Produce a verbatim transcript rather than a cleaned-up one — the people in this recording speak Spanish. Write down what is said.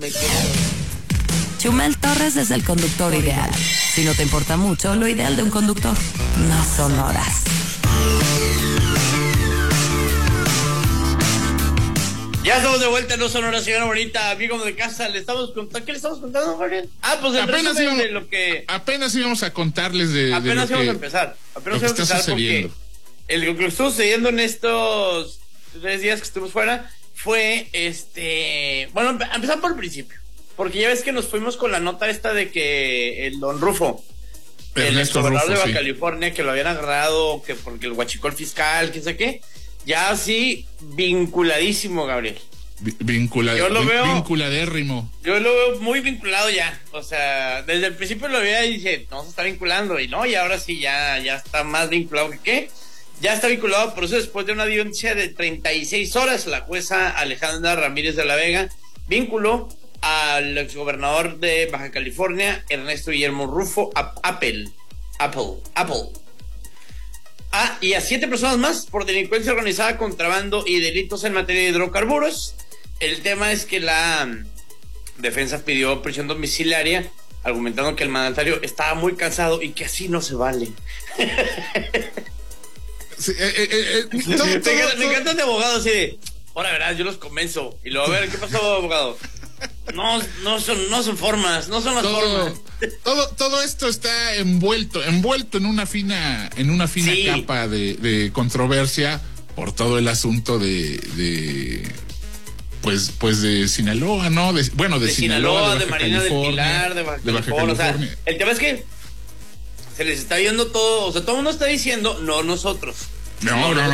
Chumel Torres es el conductor ideal. Si no te importa mucho, lo ideal de un conductor no son horas. Ya estamos de vuelta en No Sonora, señora bonita, amigos de casa. Le estamos contando, ¿qué le estamos contando, Gabriel? Ah, pues el apenas resumen íbamos, de lo que apenas íbamos a contarles de, apenas de lo íbamos que, a empezar. Apenas lo que íbamos a está empezar sucediendo. porque el, lo que estuvo sucediendo en estos tres días que estuvimos fuera fue este. Bueno, a empezar por el principio. Porque ya ves que nos fuimos con la nota esta de que el don Rufo, Ernesto el gobernador Rufo, de Baja sí. California, que lo habían agarrado, que porque el huachicol fiscal, quién sabe qué, ya así vinculadísimo, Gabriel. Vincula, Yo lo veo- vinculadérrimo. Yo lo veo muy vinculado ya. O sea, desde el principio lo veía y dije, no se está vinculando. Y no, y ahora sí ya, ya está más vinculado que qué. Ya está vinculado, por eso después de una audiencia de treinta y seis horas, la jueza Alejandra Ramírez de la Vega vinculó al exgobernador de Baja California, Ernesto Guillermo Rufo, a Apple. Apple. Apple. Ah, y a siete personas más por delincuencia organizada, contrabando y delitos en materia de hidrocarburos. El tema es que la um, defensa pidió prisión domiciliaria, argumentando que el mandatario estaba muy cansado y que así no se vale. Sí, eh, eh, eh, Me todo- todo- encanta- me todo- encantan de abogados así de, ahora verás, yo los convenzo. Y luego, a ver, ¿qué pasó, abogado? No, no son, no son formas, no son las todo, formas. todo, todo esto está envuelto, envuelto en una fina, en una fina Sí. capa de, de controversia por todo el asunto de, de pues, pues de Sinaloa, ¿no? De, bueno, de, De Sinaloa, Sinaloa, de, Baja Marina del California, Pilar, de Baja de Baja California. O sea, California. el tema es que se les está yendo todo, o sea, todo el mundo está diciendo, no nosotros. No, no,